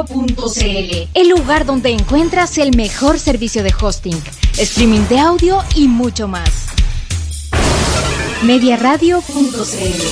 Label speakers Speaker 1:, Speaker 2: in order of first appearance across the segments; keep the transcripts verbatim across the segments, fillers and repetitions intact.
Speaker 1: radio punto c l, el lugar donde encuentras el mejor servicio de hosting, streaming de audio y mucho más. media radio punto c l.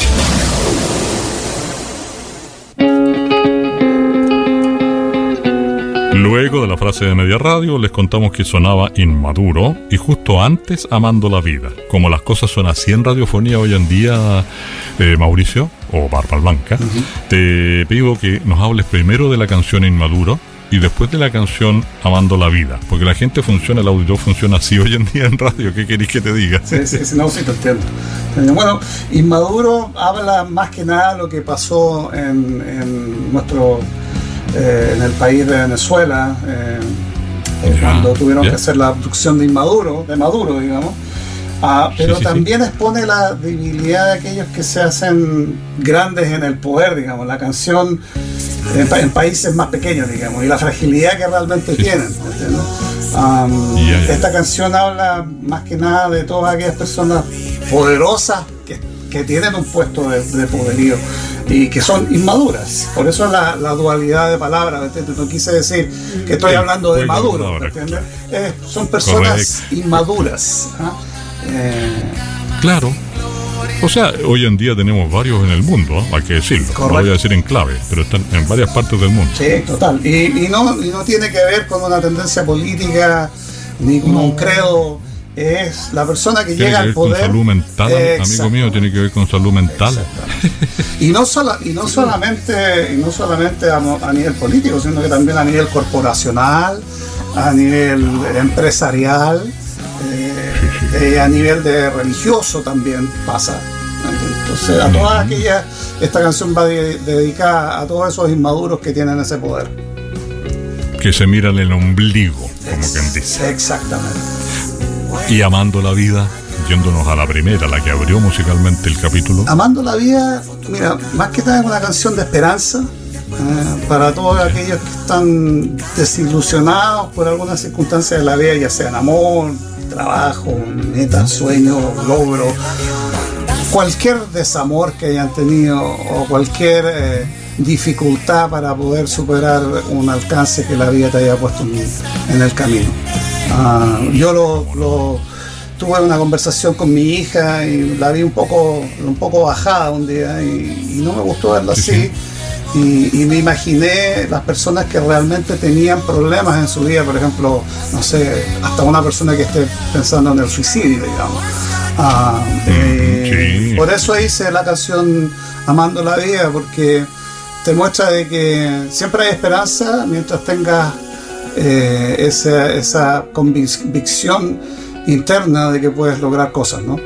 Speaker 2: Luego de la frase de Media Radio, les contamos que sonaba Inmaduro y justo antes Amando la Vida. Como las cosas son así en radiofonía hoy en día, eh, Mauricio, o Barba Blanca, uh-huh. te pido que nos hables primero de la canción Inmaduro y después de la canción Amando la Vida, porque la gente funciona, el audio funciona así hoy en día en radio. ¿Qué querés que te diga?
Speaker 3: Sí, sí, sí, no, sí te entiendo. Bueno, Inmaduro habla más que nada de lo que pasó en, en nuestro... Eh, en el país de Venezuela, eh, eh, yeah, cuando tuvieron yeah. que hacer la abducción de Inmaduro, de Maduro, digamos. Ah, pero sí, sí, también sí. expone la debilidad de aquellos que se hacen grandes en el poder, digamos, la canción en, en países más pequeños, digamos, y la fragilidad que realmente sí. tienen, ¿entiendes? Um, yeah, yeah. Esta canción habla más que nada de todas aquellas personas poderosas que, que tienen un puesto de, de poderío y que son inmaduras. Por eso es la, la dualidad de palabras, ¿entiendes? No quise decir que estoy hablando de Maduro, ¿entiendes? Eh, son personas Correcto. inmaduras. ¿Ah? Eh...
Speaker 2: Claro. O sea, hoy en día tenemos varios en el mundo, ¿eh? Hay que decirlo. Correcto. No voy a decir en clave, pero están en varias partes del mundo.
Speaker 3: Sí, total. Y, y, no, y no tiene que ver con una tendencia política ni con no. un credo. Es la persona que
Speaker 2: tiene
Speaker 3: llega
Speaker 2: que
Speaker 3: al poder.
Speaker 2: Con salud mental, amigo mío, tiene que ver con salud mental.
Speaker 3: Y no solo, y no solamente, y no solamente a, a nivel político, sino que también a nivel corporacional, a nivel empresarial, eh, eh, a nivel de religioso también pasa. Entonces, a todas aquellas, esta canción va de, dedicada a todos esos inmaduros que tienen ese poder.
Speaker 2: Que se miran el ombligo, como
Speaker 3: Ex-
Speaker 2: quien dice.
Speaker 3: Exactamente.
Speaker 2: Y Amando la Vida, yéndonos a la primera, la que abrió musicalmente el capítulo.
Speaker 3: Amando la Vida, mira, más que nada es una canción de esperanza eh, para todos aquellos que están desilusionados por algunas circunstancias de la vida, ya sean amor, trabajo, metas, sueños, logros, cualquier desamor que hayan tenido o cualquier eh, dificultad para poder superar un alcance que la vida te haya puesto en, en el camino. Uh, yo lo, lo tuve una conversación con mi hija y la vi un poco un poco bajada un día y, y no me gustó verla así. Sí, sí. Y, y me imaginé las personas que realmente tenían problemas en su vida, por ejemplo, no sé, hasta una persona que esté pensando en el suicidio, digamos. Uh, eh, sí. Por eso hice la canción Amando la Vida, porque te muestra de que siempre hay esperanza mientras tengas Eh, esa, esa convicción interna de que puedes lograr cosas, ¿no?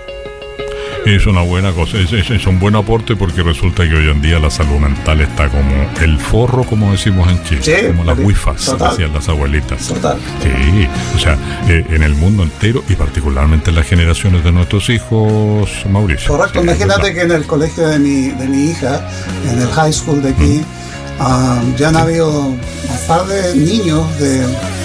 Speaker 2: Es una buena cosa, es, es, es un buen aporte, porque resulta que hoy en día la salud mental está como el forro, como decimos en Chile, sí, como las wifas, decían las abuelitas.
Speaker 3: Total.
Speaker 2: Sí, o sea, eh, en el mundo entero y particularmente en las generaciones de nuestros hijos, Mauricio.
Speaker 3: Correcto, sí, imagínate que en el colegio de mi, de mi hija, en el high school de aquí, mm. Uh, ya han sí. habido un par de niños de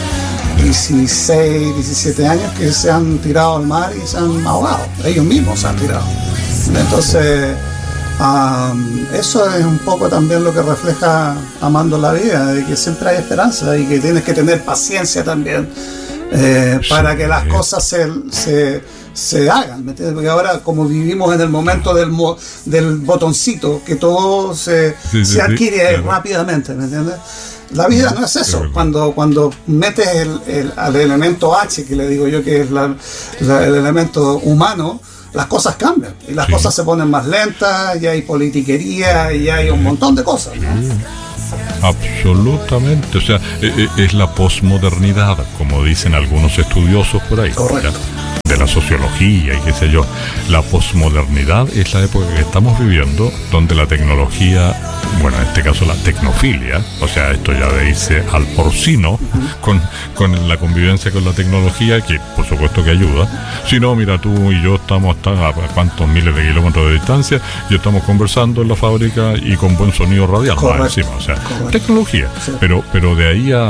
Speaker 3: dieciséis, diecisiete años que se han tirado al mar y se han ahogado. Ellos mismos se han tirado. Entonces, um, eso es un poco también lo que refleja Amando la Vida, de que siempre hay esperanza y que tienes que tener paciencia también eh, sí, para que las sí. cosas se... se se hagan, ¿me entiendes? Porque ahora, como vivimos en el momento del mo- del botoncito, que todo se, sí, sí, se adquiere sí, claro. rápidamente, ¿me entiendes? La vida no, no es eso. Claro. Cuando, cuando metes el, el, al elemento H, que le digo yo que es la, la, el elemento humano, las cosas cambian y las sí. cosas se ponen más lentas, y hay politiquería y hay un montón de cosas, ¿no?
Speaker 2: Sí. Absolutamente, o sea, es la posmodernidad, como dicen algunos estudiosos por ahí.
Speaker 3: Correcto.
Speaker 2: ¿Ya? De la sociología y qué sé yo. La posmodernidad es la época que estamos viviendo, donde la tecnología, bueno, en este caso la tecnofilia, o sea, esto ya dice al porcino, uh-huh. con, con la convivencia con la tecnología, que por supuesto que ayuda. Si no, mira, tú y yo estamos a, a cuántos miles de kilómetros de distancia y estamos conversando en la fábrica y con buen sonido radial, más encima, o sea, correcto. Tecnología, sí. pero, pero de ahí a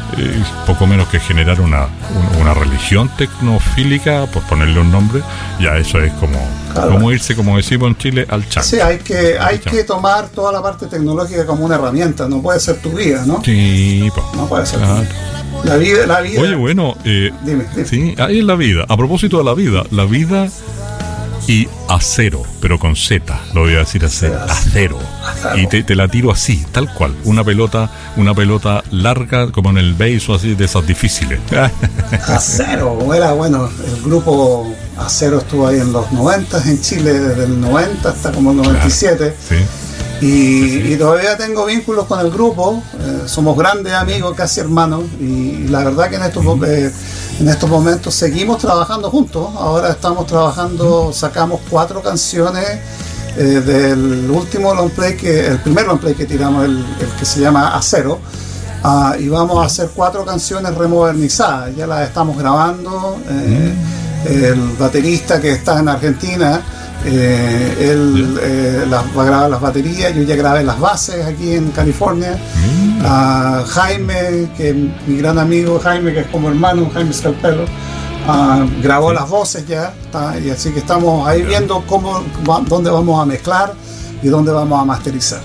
Speaker 2: eh, poco menos que generar una, una, una religión tecnofílica, por ponerle un nombre. Ya eso es como, claro, como irse, como decimos en Chile, al chancho.
Speaker 3: Sí, hay que, hay que tomar toda la parte tecnológica como una herramienta, no puede ser tu vida, ¿no?
Speaker 2: Sí, pues,
Speaker 3: no puede ser
Speaker 2: claro.
Speaker 3: La vida, la vida.
Speaker 2: Oye, bueno, eh,
Speaker 3: dime, dime.
Speaker 2: Sí, ahí es la vida. A propósito de la vida, la vida y acero, pero con Z, lo voy a decir así, acero. acero. Y te, te la tiro así, tal cual. Una pelota, una pelota larga, como en el béisbol, así, de esas difíciles.
Speaker 3: Acero, era bueno, el grupo Acero estuvo ahí en los noventa en Chile, desde el noventa hasta como el noventa y siete.
Speaker 2: Claro, sí.
Speaker 3: Y, sí, sí. y todavía tengo vínculos con el grupo, eh, somos grandes amigos, casi hermanos, y la verdad que en estos, eh, en estos momentos seguimos trabajando juntos. Ahora estamos trabajando, sacamos cuatro canciones eh, del último long play, que, el primer long play que tiramos, el, el que se llama Acero, uh, y vamos a hacer cuatro canciones remodernizadas, ya las estamos grabando. Eh, el baterista que está en Argentina, Eh, él eh, las, va a grabar las baterías, yo ya grabé las bases aquí en California. Mm. Uh, Jaime, que es mi gran amigo Jaime, que es como hermano, Jaime Scalpelo, uh, grabó sí. las voces ya, está, y así que estamos ahí yeah. viendo cómo, va, dónde vamos a mezclar y dónde vamos a masterizar.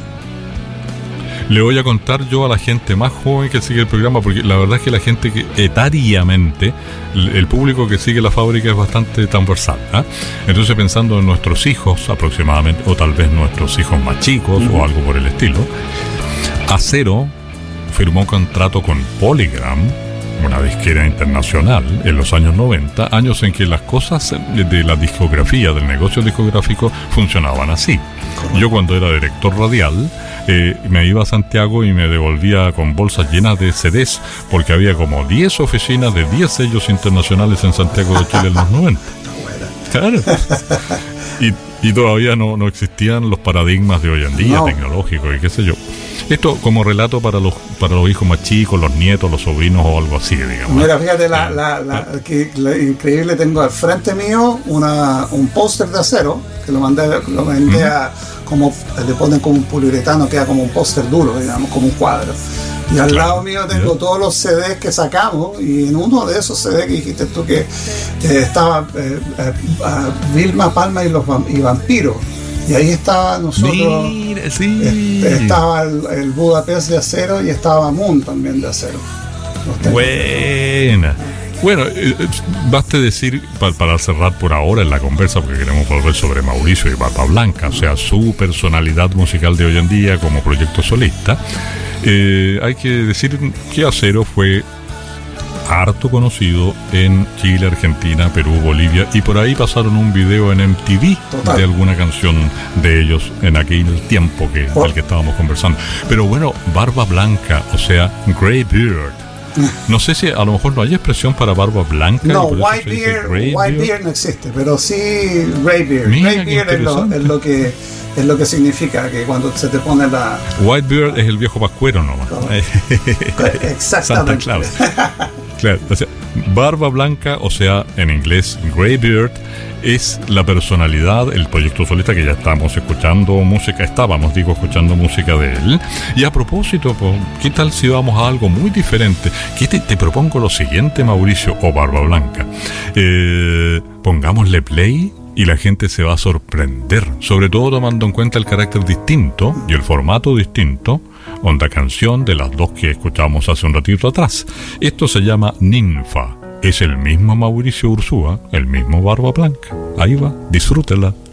Speaker 2: Le voy a contar yo a la gente más joven que sigue el programa, porque la verdad es que la gente que etariamente, el público que sigue la fábrica es bastante transversal, ¿eh? Entonces, pensando en nuestros hijos aproximadamente, o tal vez nuestros hijos más chicos, uh-huh. o algo por el estilo, Acero firmó un contrato con Polygram, una disquera internacional, en los años noventa, años en que las cosas de la discografía, del negocio discográfico, funcionaban así. Yo, cuando era director radial, eh, me iba a Santiago y me devolvía con bolsas llenas de C Ds, porque había como diez oficinas de diez sellos internacionales en Santiago de Chile en los noventa. Claro. Y, y todavía no, no existían los paradigmas de hoy en día, no. tecnológicos y qué sé yo. Esto como relato para los para los hijos más chicos, los nietos, los sobrinos o algo así, digamos.
Speaker 3: Mira, fíjate, la, la, la, que, la increíble, tengo al frente mío una, un póster de Acero, que lo mandé, lo mandé a, como, le ponen como un poliuretano, queda como un póster duro, digamos, como un cuadro. Y al claro. lado mío tengo yeah. todos los C Ds que sacamos, y en uno de esos C Ds que dijiste tú que eh, estaba eh, eh, Vilma Palma y los y Vampiros. Y ahí estaba nosotros,
Speaker 2: Mira, sí.
Speaker 3: eh, estaba el, el Budapest de Acero y estaba Moon también de Acero.
Speaker 2: Buena. Bueno, eh, baste decir, para, para cerrar por ahora en la conversa, porque queremos volver sobre Mauricio y Barba Blanca, o sea, su personalidad musical de hoy en día como proyecto solista, eh, hay que decir que Acero fue harto conocido en Chile, Argentina, Perú, Bolivia, y por ahí pasaron un video en M T V Total. de alguna canción de ellos en aquel tiempo que, oh. del que estábamos conversando. Pero bueno, Barba Blanca, o sea, Grey Beard. No sé si a lo mejor no hay expresión para barba blanca.
Speaker 3: No, white beard, white beard. beard no existe, pero sí Grey Beard.
Speaker 2: Mira,
Speaker 3: Grey Beard es lo, es lo que es lo que significa que cuando se te pone la...
Speaker 2: White Beard es el viejo pascuero nomás.
Speaker 3: No. Exactamente.
Speaker 2: Santa Claus. Claro, o sea, Barba Blanca, o sea, en inglés Grey Beard, es la personalidad, el proyecto solista que ya estamos escuchando música, estábamos, digo, escuchando música de él. Y a propósito, pues, ¿qué tal si vamos a algo muy diferente? ¿Qué te, te propongo lo siguiente, Mauricio o Barba Blanca? Eh, pongámosle play y la gente se va a sorprender, sobre todo tomando en cuenta el carácter distinto y el formato distinto, onda canción, de las dos que escuchamos hace un ratito atrás. Esto se llama Ninfa. Es el mismo Mauricio Ursúa, el mismo Barba Blanca. Ahí va, disfrútela.